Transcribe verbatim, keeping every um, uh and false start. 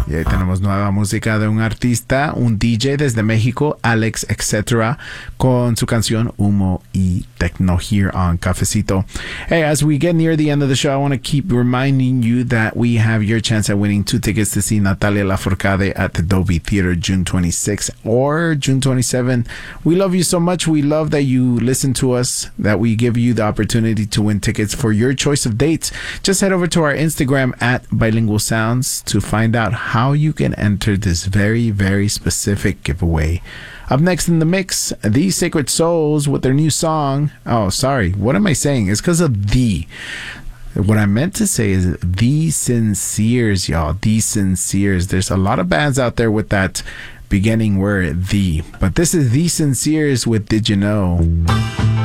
Y ahí tenemos nueva música de un artista, un D J desde México, Alex Etcétera, con su canción Humo y Techno here on Cafecito. Hey, as we get near the end of the show, I want to keep reminding you that we have your chance at winning two tickets to see Natalia Lafourcade at the Dolby Theater June twenty-sixth or June twenty-seventh. We love you so much. We love that you listen to us, that we give you the opportunity to win tickets for your choice of dates. Just head over to our Instagram at Bilingual Sounds to find out how you can enter this very, very specific giveaway. Up next in the mix, The Sacred Souls with their new song. Oh, sorry. What am I saying? It's because of the. What I meant to say is The Sinceres, y'all. The Sinceres. There's a lot of bands out there with that beginning word, the. But this is The Sinceres with Did You Know?